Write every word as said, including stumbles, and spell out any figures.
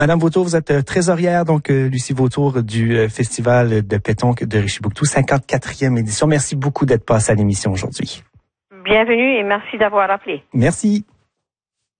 Madame Vautour, vous êtes trésorière, donc euh, Lucie Vautour du euh, Festival de pétanque de Richibouctou, cinquante-quatrième édition. Merci beaucoup d'être passée à l'émission aujourd'hui. Bienvenue et merci d'avoir appelé. Merci.